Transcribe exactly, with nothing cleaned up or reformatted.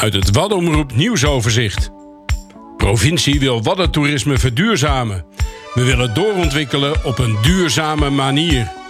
Uit het Waddenomroep nieuwsoverzicht. Provincie wil waddentoerisme verduurzamen. We willen doorontwikkelen op een duurzame manier.